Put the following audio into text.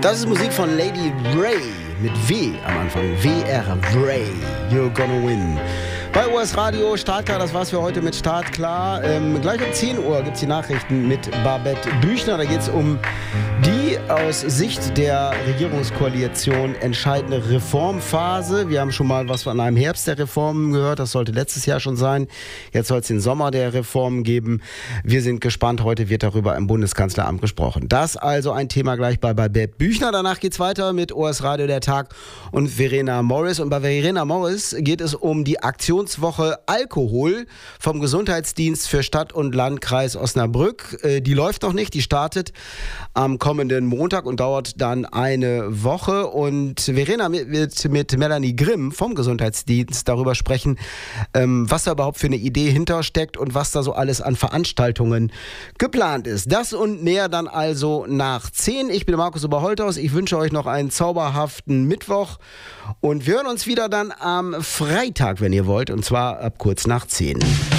Das ist Musik von Lady Ray mit W am Anfang. WR, Ray, you're gonna win. Bei US Radio, Startklar, das war's für heute mit Startklar. Gleich um 10 Uhr gibt's die Nachrichten mit Babette Büchner. Da geht's um die aus Sicht der Regierungskoalition entscheidende Reformphase. Wir haben schon mal was von einem Herbst der Reformen gehört. Das sollte letztes Jahr schon sein. Jetzt soll es den Sommer der Reformen geben. Wir sind gespannt. Heute wird darüber im Bundeskanzleramt gesprochen. Das also ein Thema gleich bei Babette Büchner. Danach geht's weiter mit US Radio der Tag und Verena Morris. Und bei Verena Morris geht es um die Aktionswoche Alkohol vom Gesundheitsdienst für Stadt und Landkreis Osnabrück. Die läuft noch nicht, die startet am kommenden Montag und dauert dann eine Woche. Und Verena wird mit Melanie Grimm vom Gesundheitsdienst darüber sprechen, was da überhaupt für eine Idee hintersteckt und was da so alles an Veranstaltungen geplant ist. Das und mehr dann also nach 10. Ich bin Markus Oberholthaus. Ich wünsche euch noch einen zauberhaften Mittwoch und wir hören uns wieder dann am Freitag, wenn ihr wollt, und zwar ab kurz nach 10.